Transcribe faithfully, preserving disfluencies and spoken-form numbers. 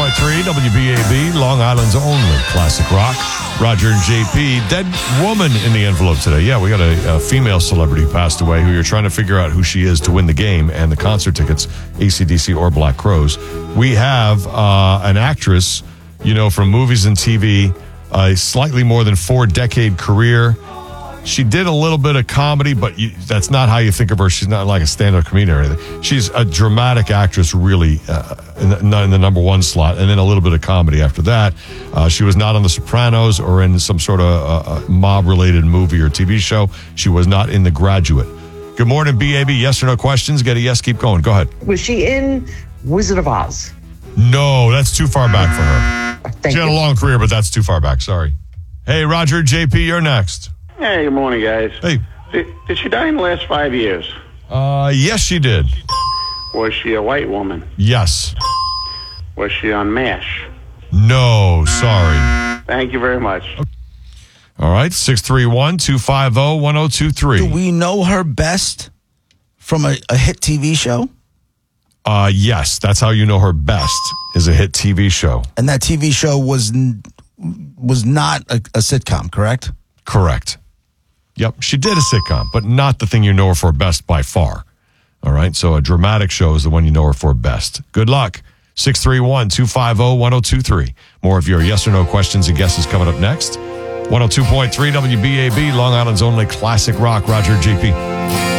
point three W B A B, Long Island's only classic rock. Roger and J P, dead woman in the envelope today. Yeah, we got a, a female celebrity passed away who you're trying to figure out who she is to win the game and the concert tickets, A C D C or Black Crowes. We have uh, an actress, you know, from movies and T V, a slightly more than four-decade career. She did a little bit of comedy, but you, that's not how you think of her. She's not like a stand-up comedian or anything. She's a dramatic actress, really, uh, in, the, in the number one slot, and then a little bit of comedy after that. Uh, she was not on The Sopranos or in some sort of uh, mob-related movie or T V show. She was not in The Graduate. Good morning, B A B. Yes or no questions? Get a yes, keep going. Go ahead. Was she in Wizard of Oz? No, that's too far back for her. Thank she had you. a long career, but that's too far back. Sorry. Hey, Roger, J P, you're next. Hey, good morning, guys. Hey. Did, did she die in the last five years? Uh, yes, she did. Was she a white woman? Yes. Was she on MASH? No, sorry. Thank you very much. All right, six three one, two five zero, one zero two three. Do we know her best from a, a hit T V show? Uh, yes, that's how you know her best, is a hit T V show. And that T V show was n- was not a, a sitcom, correct? Correct. Yep, she did a sitcom, but not the thing you know her for best by far. All right, so a dramatic show is the one you know her for best. Good luck. six three one, two five zero, one zero two three. More of your yes or no questions and guesses coming up next. one oh two point three W B A B, Long Island's only classic rock. Roger, J P.